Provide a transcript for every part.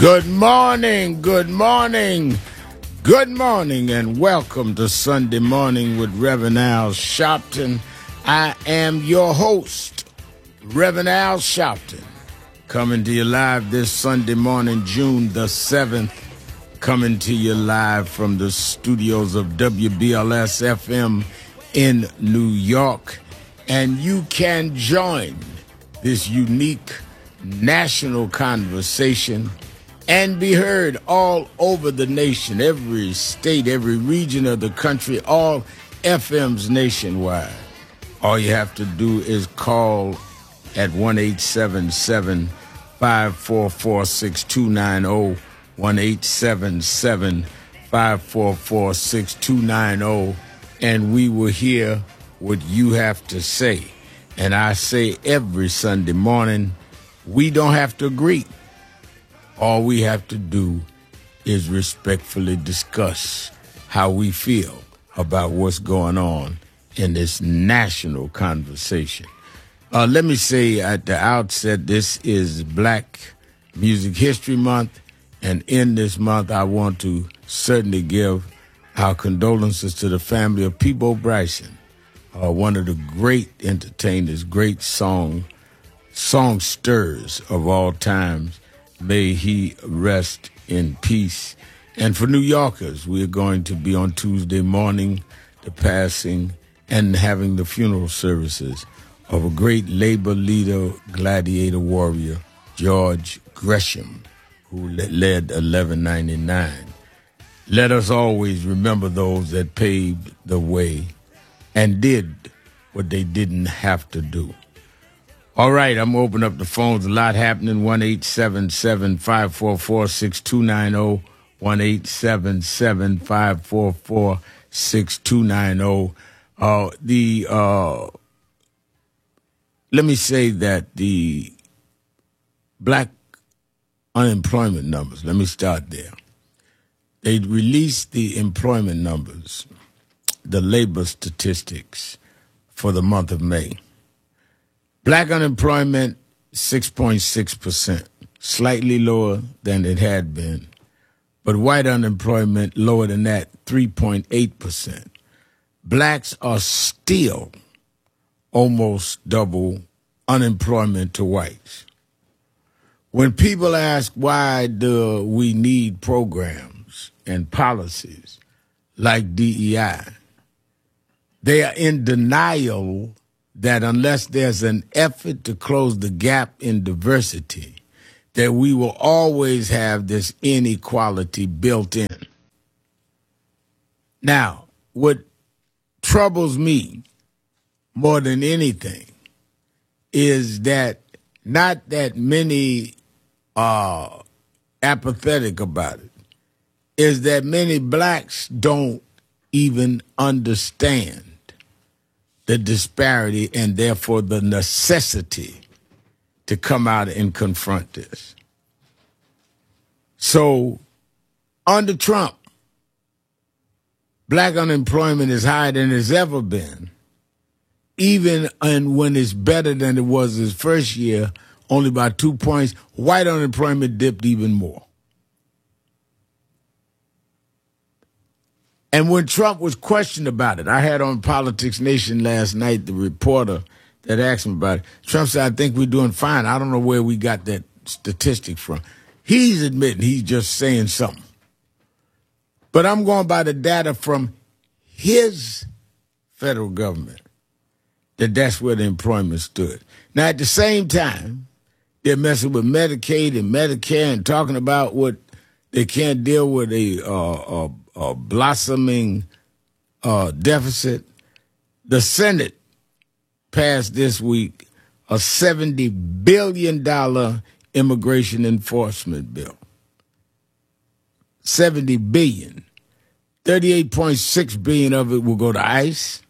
Good morning, good morning, good morning, and welcome to Sunday Morning with Reverend Al Sharpton. I am your host, Reverend Al Sharpton, coming to you live this Sunday morning, June the 7th, coming to you live from the studios of WBLS FM in New York. And you can join this unique national conversation and be heard all over the nation, every state, every region of the country, all FMs nationwide. All you have to do is call at 1-877-544-6290, 1-877-544-6290, and we will hear what you have to say. And I say every Sunday morning, we don't have to agree. All we have to do is respectfully discuss how we feel about what's going on in this national conversation. Let me say at the outset, this is Black Music History Month, and in this month I want to certainly give our condolences to the family of Peabo Bryson, one of the great entertainers, great songsters of all times. May he rest in peace. And for New Yorkers, we are going to be on Tuesday morning, the passing and having the funeral services of a great labor leader, gladiator warrior, George Gresham, who led 1199. Let us always remember those that paved the way and did what they didn't have to do. All right, I'm going to open up the phones. A lot happening. 1-877-544-6290, 1-877-544-6290. Let me say that the black unemployment numbers, let me start there. They released the employment numbers, the labor statistics for the month of May. Black unemployment, 6.6%, slightly lower than it had been. But white unemployment, lower than that, 3.8%. Blacks are still almost double unemployment to whites. When people ask why do we need programs and policies like DEI, they are in denial that unless there's an effort to close the gap in diversity, that we will always have this inequality built in. Now, what troubles me more than anything is that not that many are apathetic about it, is that many blacks don't even understand the disparity and therefore the necessity to come out and confront this. So under Trump, black unemployment is higher than it's ever been, even when it's better than it was his first year, only by 2 points. White unemployment dipped even more. And when Trump was questioned about it, I had on Politics Nation last night the reporter that asked him about it. Trump said, I think we're doing fine. I don't know where we got that statistic from. He's admitting he's just saying something. But I'm going by the data from his federal government, that's where the employment stood. Now, at the same time, they're messing with Medicaid and Medicare and talking about what they can't deal with a blossoming deficit. The Senate passed this week a $70 billion immigration enforcement bill. $70 billion. $38.6 billion of it will go to ICE.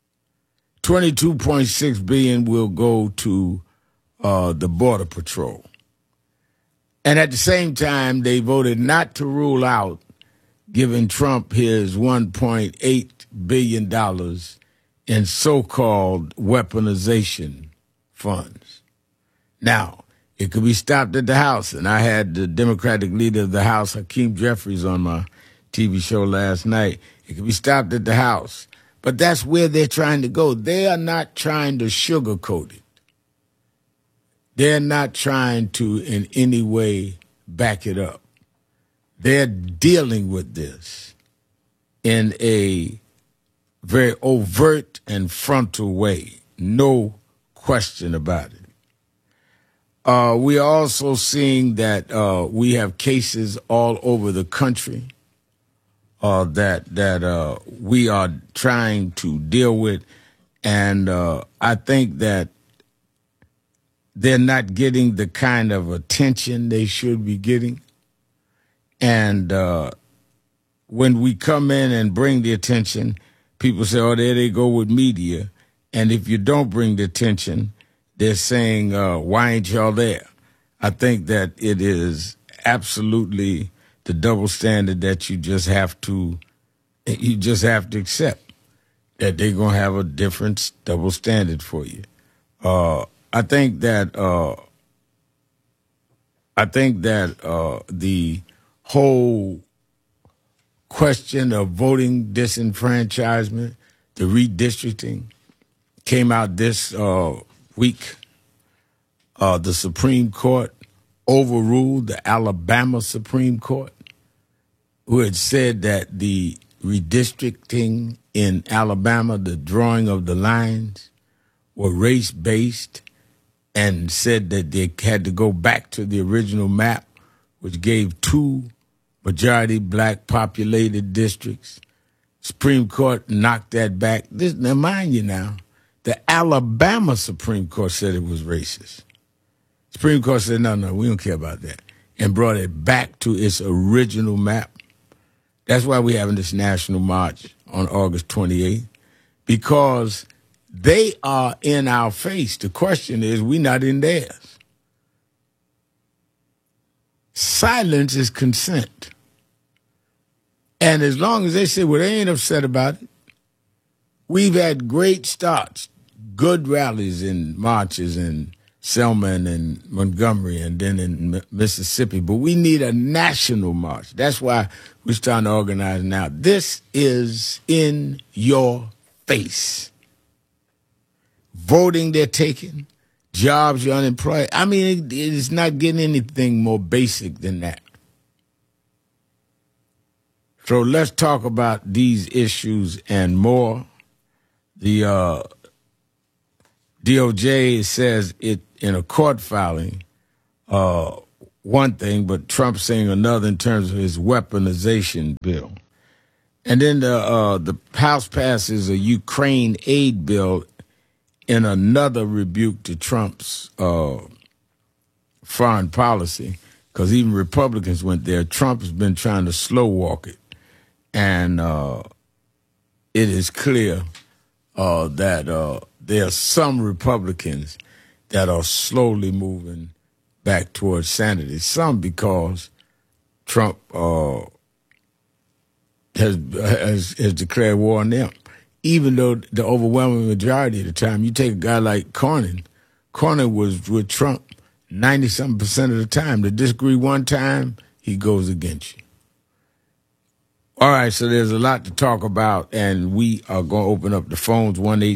$22.6 billion will go to the Border Patrol. And at the same time, they voted not to rule out giving Trump his $1.8 billion in so-called weaponization funds. Now, It could be stopped at the House. And I had the Democratic leader of the House, Hakeem Jeffries, on my TV show last night. It could be stopped at the House. But that's where they're trying to go. They are not trying to sugarcoat it. They're not trying to in any way back it up. They're dealing with this in a very overt and frontal way. No question about it. We are also seeing that we have cases all over the country that we are trying to deal with, and I think that they're not getting the kind of attention they should be getting. And when we come in and bring the attention, people say, oh, there they go with media. And if you don't bring the attention, they're saying, why ain't y'all there? I think that it is absolutely the double standard that you just have to accept, that they're going to have a different double standard for you. I think that the whole question of voting disenfranchisement, the redistricting, came out this week. The Supreme Court overruled the Alabama Supreme Court, who had said that the redistricting in Alabama, the drawing of the lines, were race-based, and said that they had to go back to the original map, which gave 2 majority black populated districts. Supreme Court knocked that back. Now, mind you now, the Alabama Supreme Court said it was racist. Supreme Court said, no, we don't care about that, and brought it back to its original map. That's why we're having this national march on August 28th, because they are in our face. The question is, we're not in theirs. Silence is consent. And as long as they say, well, they ain't upset about it, we've had great starts, good rallies and marches in Selma and in Montgomery and then in Mississippi. But we need a national march. That's why we're starting to organize now. This is in your face. Voting they're taking, jobs you're unemployed. I mean, it's not getting anything more basic than that. So let's talk about these issues and more. The DOJ says it in a court filing, one thing, but Trump saying another in terms of his weaponization bill. And then the House passes a Ukraine aid bill in another rebuke to Trump's foreign policy, because even Republicans went there. Trump has been trying to slow walk it. And it is clear that there are some Republicans that are slowly moving back towards sanity. Some because Trump has declared war on them. Even though the overwhelming majority of the time, you take a guy like Cornyn was with Trump 90-something% of the time. To disagree one time, he goes against you. All right, so there's a lot to talk about, and we are going to open up the phones,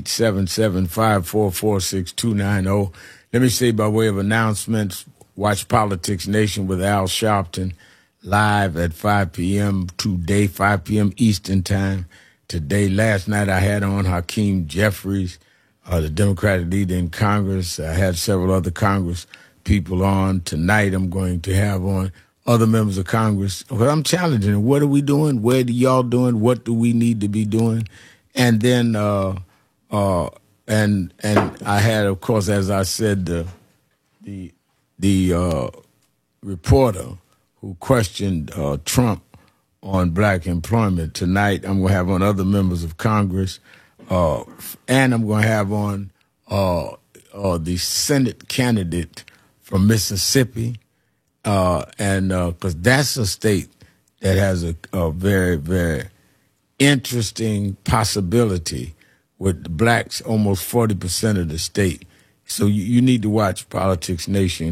1-877-544-6290. Let me say by way of announcements, watch Politics Nation with Al Sharpton live at 5 p.m. today, 5 p.m. Eastern Time. Today, last night, I had on Hakeem Jeffries, the Democratic leader in Congress. I had several other Congress people on. Tonight, I'm going to have on other members of Congress. But I'm challenging them. What are we doing? What are y'all doing? What do we need to be doing? And then, and I had, of course, as I said, the reporter who questioned Trump on black employment. Tonight, I'm going to have on other members of Congress, and I'm going to have on the Senate candidate from Mississippi, and because that's a state that has a very, very interesting possibility with blacks almost 40% of the state. So you need to watch Politics Nation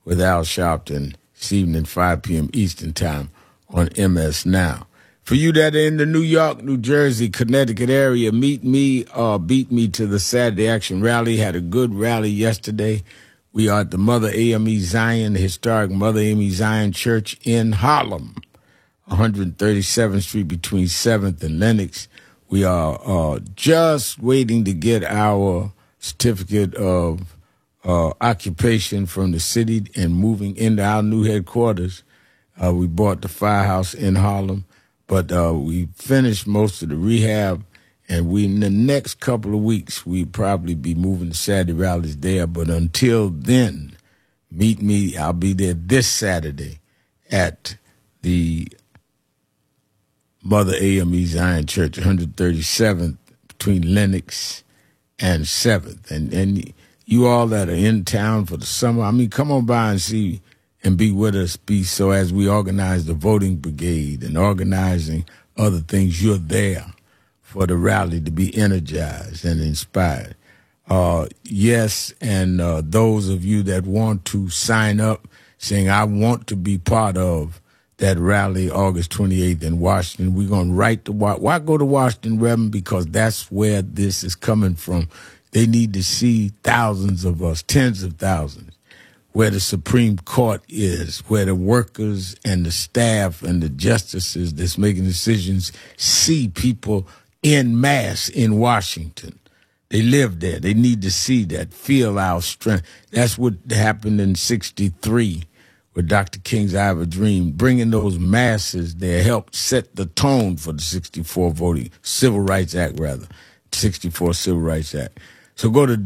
with Al Sharpton this evening, 5 p.m. Eastern Time on MS Now. For you that are in the New York, New Jersey, Connecticut area, meet me or beat me to the Saturday Action Rally. Had a good rally yesterday. We are at the Mother AME Zion, the historic Mother AME Zion Church in Harlem, 137th Street between 7th and Lenox. We are just waiting to get our certificate of occupation from the city and moving into our new headquarters. We bought the firehouse in Harlem, but we finished most of the rehab, and we in the next couple of weeks we probably be moving the Saturday rallies there. But until then, meet me. I'll be there this Saturday at the Mother AME Zion Church, 137th between Lenox and 7th. And you all that are in town for the summer, I mean, come on by and see and be with us. So as we organize the voting brigade and organizing other things, you're there for the rally to be energized and inspired. Yes, and those of you that want to sign up saying, I want to be part of that rally August 28th in Washington, we're going to write why go to Washington, Reverend? Because that's where this is coming from. They need to see thousands of us, tens of thousands, where the Supreme Court is, where the workers and the staff and the justices that's making decisions see people en masse in Washington. They live there. They need to see that, feel our strength. That's what happened in 63 with Dr. King's I Have a Dream. Bringing those masses there helped set the tone for the 64 Civil Rights Act, 64 Civil Rights Act. So go to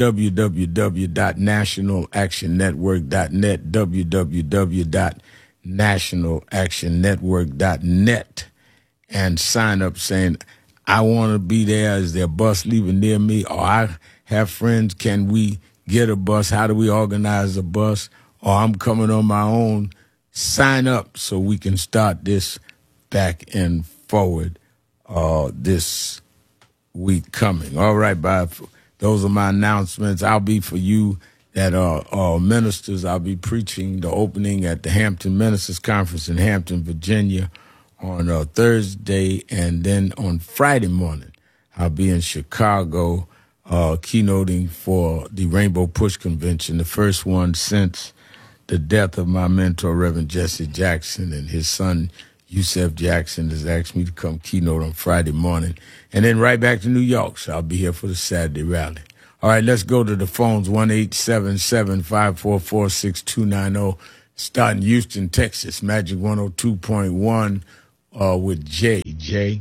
www.nationalactionnetwork.net, www.nationalactionnetwork.net, and sign up saying, I want to be there. Is there a bus leaving near me? Or I have friends. Can we get a bus? How do we organize a bus? Or I'm coming on my own. Sign up so we can start this back and forward this week coming. All right, bye. Those are my announcements. I'll be, for you that are ministers, I'll be preaching the opening at the Hampton Ministers Conference in Hampton, Virginia on Thursday, and then on Friday morning, I'll be in Chicago keynoting for the Rainbow Push Convention, the first one since the death of my mentor, Reverend Jesse Jackson, and his son, Yusef Jackson, has asked me to come keynote on Friday morning, and then right back to New York. So I'll be here for the Saturday rally. All right, let's go to the phones, 1-877-544-6290. Starting Houston, Texas, Magic 102.1 with Jay. Jay?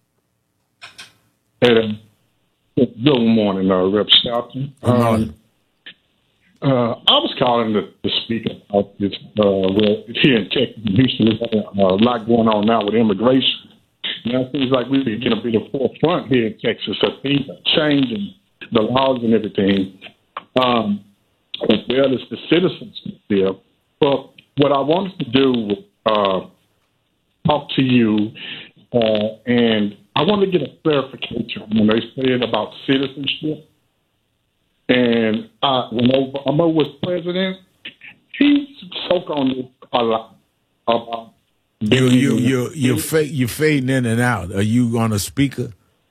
Hey, good morning, Rep. Shelton. Good morning. I was calling to speak about this. Here in Texas, Houston, there's a lot going on now with immigration. Now it seems like we're going to be the forefront here in Texas. So things are changing, the laws and everything, as well as the citizenship there. But what I wanted to do was talk to you, and I want to get a clarification when they said about citizenship. And when Obama was president, he spoke on this a lot about. You're fading in and out. Are you on a speaker?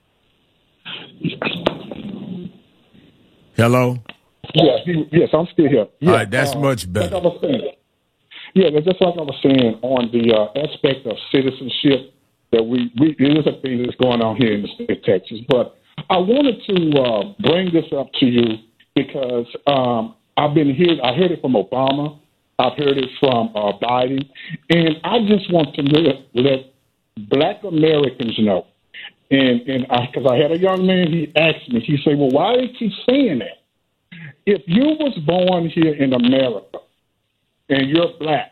Hello? Yes, I'm still here. Yeah, all right, that's much better. Like I was saying, just like I was saying on the aspect of citizenship, that we it is a thing that's going on here in the state of Texas. But I wanted to bring this up to you because I heard it from Obama. I've heard it from Biden. And I just want to let Black Americans know. And because I had a young man, he asked me, he said, well, why do you keep saying that? If you was born here in America and you're Black,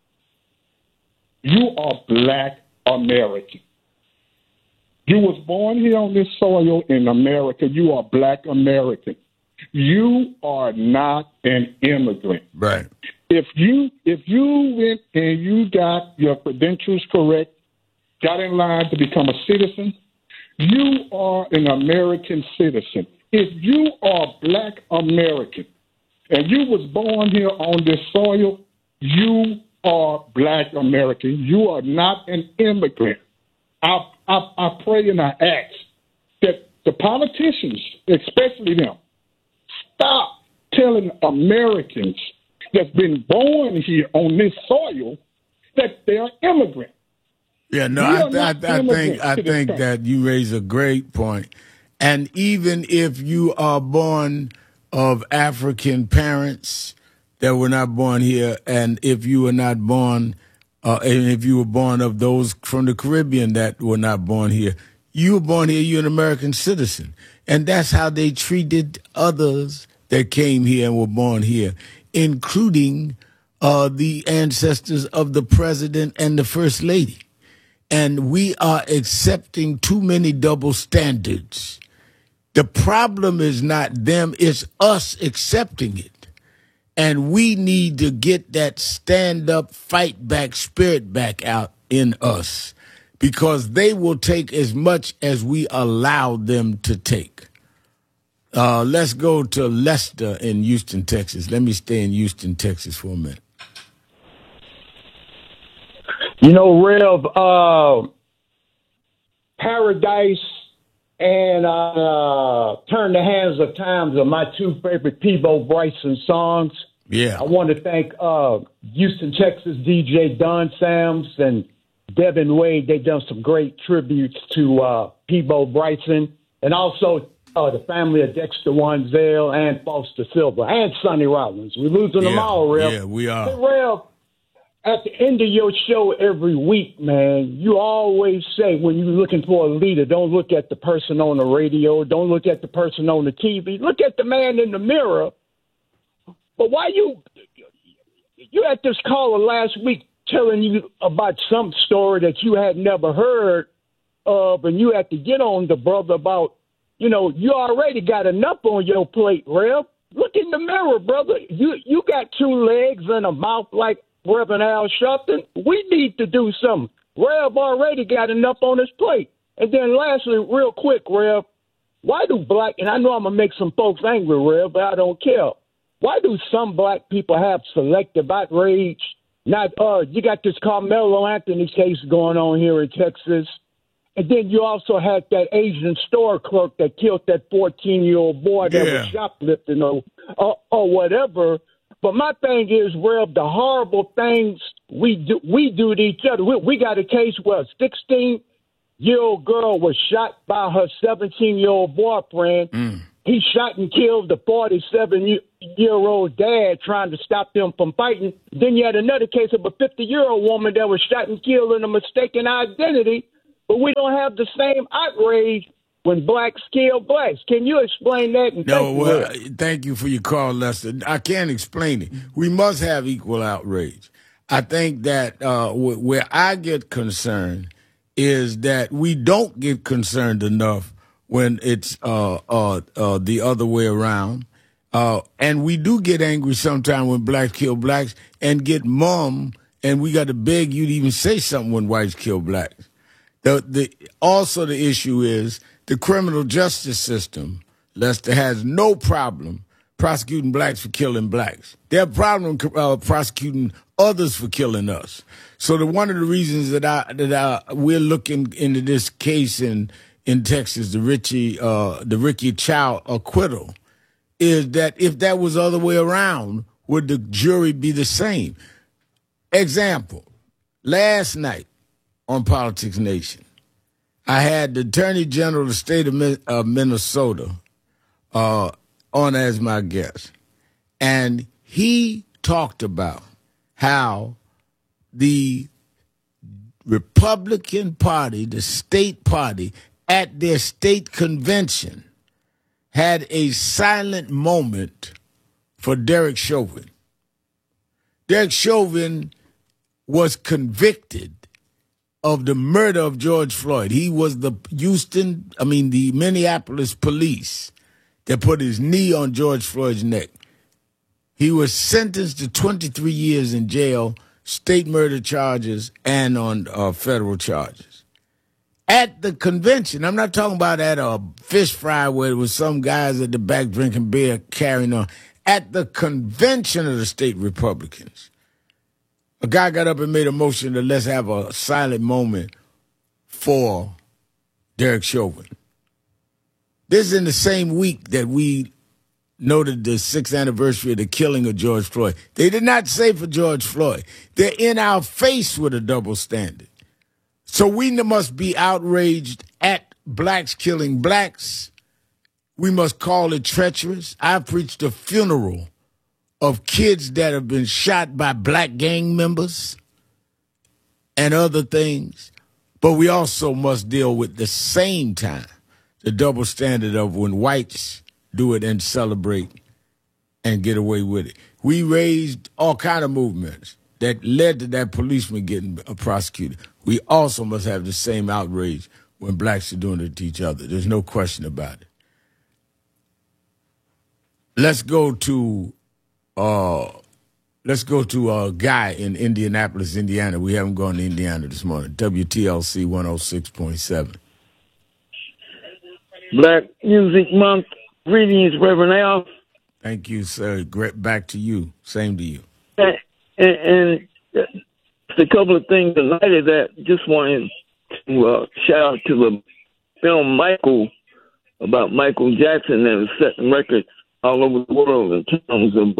you are Black American. You was born here on this soil in America. You are Black American. You are not an immigrant. Right. If you went and you got your credentials correct, got in line to become a citizen, you are an American citizen. If you are Black American and you was born here on this soil, you are Black American. You are not an immigrant. I pray and I ask that the politicians, especially them, stop telling Americans that's been born here on this soil that they are immigrants. Yeah, no, I think that you raise a great point. And even if you are born of African parents that were not born here, and if you were not born, and if you were born of those from the Caribbean that were not born here, you were born here, you're an American citizen. And that's how they treated others that came here and were born here, including the ancestors of the president and the first lady. And we are accepting too many double standards. The problem is not them, it's us accepting it. And we need to get that stand up, fight back, spirit back out in us, because they will take as much as we allow them to take. Let's go to Lester in Houston, Texas. Let me stay in Houston, Texas for a minute. You know, Rev, Paradise and Turn the Hands of Times are my two favorite Peabo Bryson songs. Yeah. I want to thank Houston, Texas DJ Don Sams and Devin Wade. They've done some great tributes to Peabo Bryson, and also the family of Dexter Wanzel and Foster Silver and Sonny Rollins. We're losing them all, Rev. Yeah, we are. Hey, Rev, at the end of your show every week, man, you always say when you're looking for a leader, don't look at the person on the radio, don't look at the person on the TV, look at the man in the mirror. But why you had this caller last week telling you about some story that you had never heard of, and you had to get on the brother about, you know, you already got enough on your plate, Rev. Look in the mirror, brother. You got two legs and a mouth like Reverend Al Sharpton. We need to do something. Rev already got enough on his plate. And then lastly, real quick, Rev, why do black, and I know I'm going to make some folks angry, Rev, but I don't care. Why do some black people have selective outrage? Not, you got this Carmelo Anthony case going on here in Texas. And then you also had that Asian store clerk that killed that 14-year-old boy that was shoplifting or whatever. But my thing is, Rev, the horrible things we do to each other. We got a case where a 16-year-old girl was shot by her 17-year-old boyfriend. He shot and killed the 47-year-old dad trying to stop them from fighting. Then you had another case of a 50-year-old woman that was shot and killed in a mistaken identity. But we don't have the same outrage when blacks kill blacks. Can you explain that? And thank you for your call, Lester. I can't explain it. We must have equal outrage. I think that where I get concerned is that we don't get concerned enough when it's the other way around. And we do get angry sometimes when blacks kill blacks and get mum, and we got to beg you to even say something when whites kill blacks. Also the issue is the criminal justice system, Lester, has no problem prosecuting blacks for killing blacks. They have a problem prosecuting others for killing us. So one of the reasons that we're looking into this case in Texas, the Ricky Chow acquittal, is that if that was the other way around, would the jury be the same? Example, last night on Politics Nation, I had the Attorney General of the state of Minnesota on as my guest. And he talked about how the Republican Party, the state party, at their state convention had a silent moment for Derek Chauvin. Derek Chauvin was convicted of the murder of George Floyd. He was the Minneapolis police that put his knee on George Floyd's neck. He was sentenced to 23 years in jail, state murder charges, and on federal charges. At the convention, I'm not talking about at a fish fry where there was some guys at the back drinking beer carrying on. At the convention of the state Republicans, a guy got up and made a motion to let's have a silent moment for Derek Chauvin. This is in the same week that we noted the 6th anniversary of the killing of George Floyd. They did not say for George Floyd. They're in our face with a double standard. So we must be outraged at blacks killing blacks. We must call it treacherous. I preached a funeral of kids that have been shot by black gang members and other things. But we also must deal with the same time the double standard of when whites do it and celebrate and get away with it. We raised all kind of movements that led to that policeman getting prosecuted. We also must have the same outrage when blacks are doing it to each other. There's no question about it. Let's go to a guy in Indianapolis, Indiana. We haven't gone to Indiana this morning. WTLC 106.7. Black Music Month. Greetings, Reverend Al. Thank you, sir. Great. Back to you. Same to you. And a couple of things in light of that. Just wanted to shout out to the film Michael about Michael Jackson that was setting records all over the world in terms of.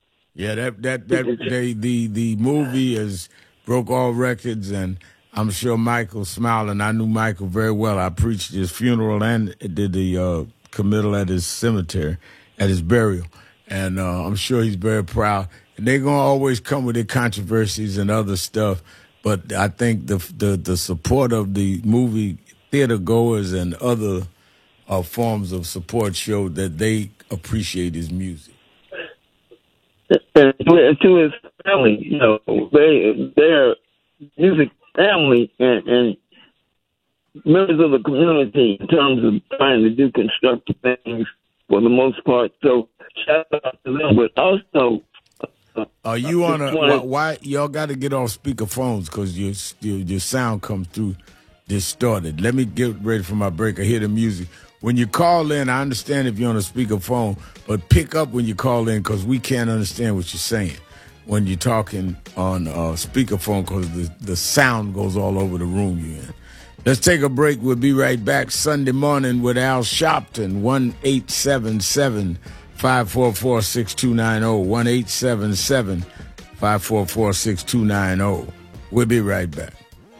The movie has broke all records, and I'm sure Michael's smiling. I knew Michael very well. I preached his funeral and did the committal at his cemetery, at his burial. And I'm sure he's very proud. And they're going to always come with their controversies and other stuff. But I think the support of the movie theater goers and other forms of support showed that they appreciate his music. And to his family, you know, they're music family and members of the community in terms of trying to do constructive things for the most part. So shout out to them, but also. Are you on why y'all got to get off speakerphones because your sound comes through distorted? Let me get ready for my break. I hear the music. When you call in, I understand if you're on a speakerphone, but pick up when you call in because we can't understand what you're saying when you're talking on speakerphone because the sound goes all over the room you're in. Let's take a break. We'll be right back Sunday morning with Al Sharpton, 1-877-544-6290, 1-877-544-6290. We'll be right back.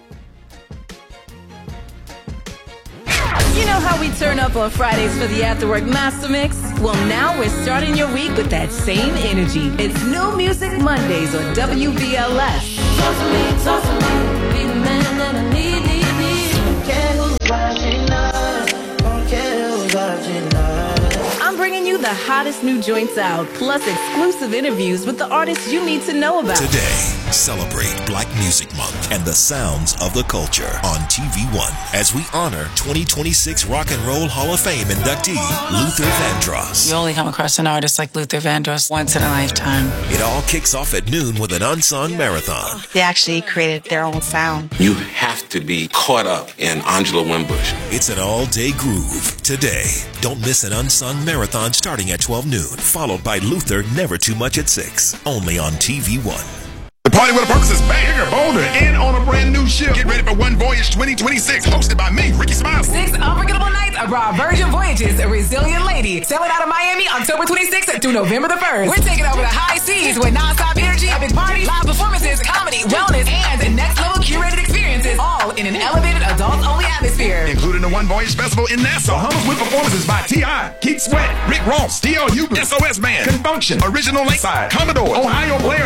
You know how we turn up on Fridays for the After Work Master Mix? Well, now we're starting your week with that same energy. It's New Music Mondays on WBLS. Talk to me, be the man that I need. Don't care who's watching us, don't care who's watching us. I'm bringing you the hottest new joints out, plus exclusive interviews with the artists you need to know about. Today, celebrate Black Music Month and the sounds of the culture on TV1 as we honor 2026 Rock and Roll Hall of Fame inductee Luther Vandross. You only come across an artist like Luther Vandross once in a lifetime. It all kicks off at noon with an unsung marathon. They actually created their own sound. You have to be caught up in Angela Winbush. It's an all-day groove. Today, don't miss an unsung marathon starting at 12 noon, followed by Luther Never Too Much at 6, only on TV1. The Party with a Purpose is back, bigger, bolder, and on a brand new ship. Get ready for One Voyage 2026, hosted by me, Ricky Smiley. 6 unforgettable nights abroad Virgin Voyages, A Resilient Lady. Sailing out of Miami October 26th through November the 1st. We're taking over the high seas with non-stop energy, epic parties, live performances, comedy, wellness, and next-level curated experiences, all in an elevated adult-only atmosphere. Including the One Voyage Festival in Nassau. Bahamas with performances by T.I., Keith Sweat, Rick Ross, T.L. Hubert, SOS Band, Confunction, Original Lakeside, Commodore, Ohio Players.